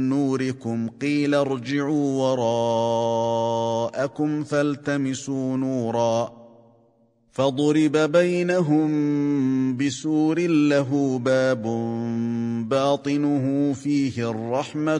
نوركم قيل ارجعوا وراءكم فالتمسوا نورا فضرب بينهم بسور له باب باطنه فيه الرحمة